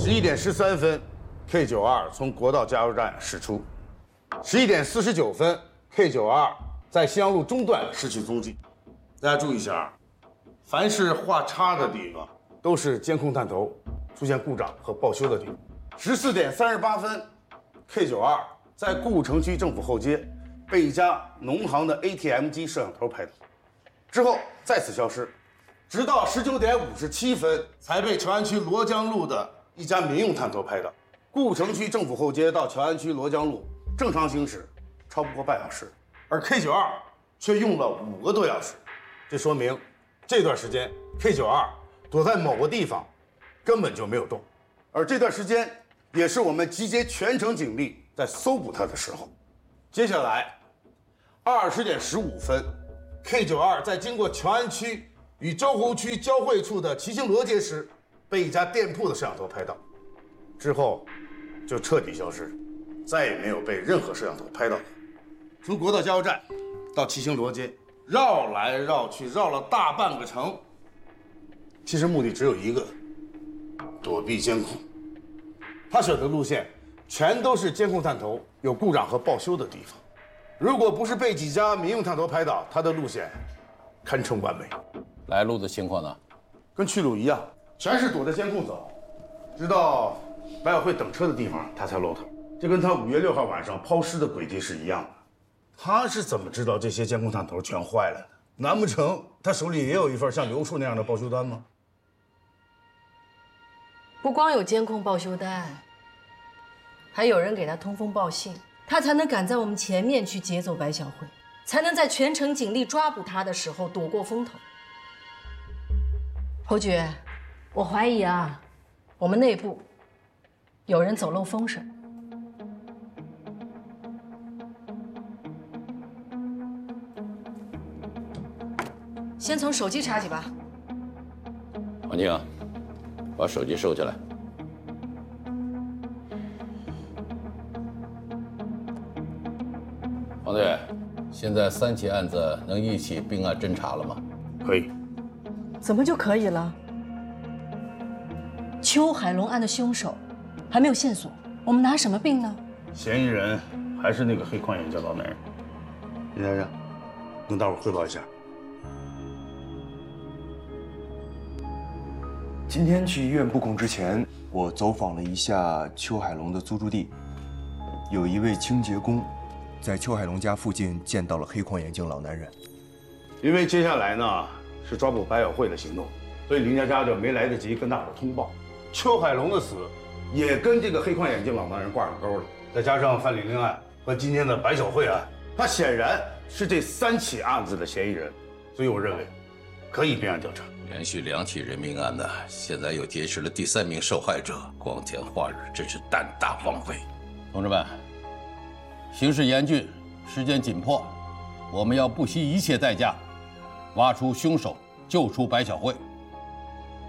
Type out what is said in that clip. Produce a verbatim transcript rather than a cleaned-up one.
十一点十三分 ，K 九二从国道加油站驶出。十一点四十九分 ，K 九二在西阳路中段失去踪迹。大家注意一下，凡是画叉的地方，都是监控探头出现故障和报修的地方。十四点三十八分 ，K 九二在故城区政府后街被一家农行的 A T M 机摄像头拍到，之后再次消失。 直到十九点五十七分，才被乔安区罗江路的一家民用探头拍到。故城区政府后街到乔安区罗江路正常行驶，超不过半小时，而 K 九二却用了五个多小时。这说明这段时间 K 九二躲在某个地方，根本就没有动。而这段时间也是我们集结全城警力在搜捕他的时候。接下来，二十点十五分 ，K 九二在经过乔安区 与周湖区交汇处的齐兴罗街时，被一家店铺的摄像头拍到，之后就彻底消失，再也没有被任何摄像头拍到。从国道加油站到齐兴罗街，绕来绕去，绕了大半个城。其实目的只有一个，躲避监控。他选的路线全都是监控探头有故障和报修的地方。如果不是被几家民用探头拍到，他的路线堪称完美。 来路的情况呢？ 跟去路一样，全是躲着监控走，直到百老汇等车的地方他才露头。这跟他五月六号晚上抛尸的轨迹是一样的。他是怎么知道这些监控探头全坏了的？难不成他手里也有一份像刘处那样的报修单吗？ 不光有监控报修单，还有人给他通风报信，他才能赶在我们前面去劫走白小慧，才能在全城警力抓捕他的时候躲过风头。 侯局，我怀疑啊，我们内部有人走漏风声。先从手机查起吧。 王静，把手机收起来。王队，现在三起案子能一起并案侦查了吗？ 可以。 怎么就可以了？邱海龙案的凶手还没有线索，我们拿什么并呢？ 嫌疑人还是那个黑框眼镜老男人。林先生，跟大伙汇报一下。 今天去医院布控之前，我走访了一下邱海龙的租住地，有一位清洁工在邱海龙家附近见到了黑框眼镜老男人。 因为接下来呢？ 是抓捕白小慧的行动，所以林佳佳就没来得及跟大伙通报。邱海龙的死也跟这个黑框眼镜老男人挂上钩了，再加上范玲玲案和今天的白小慧案，他显然是这三起案子的嫌疑人，所以我认为可以并案调查。 连续两起人命案呢，现在又结识了第三名受害者，光天化日，真是胆大妄为。同志们，形势严峻，时间紧迫，我们要不惜一切代价 挖出凶手，救出白小慧。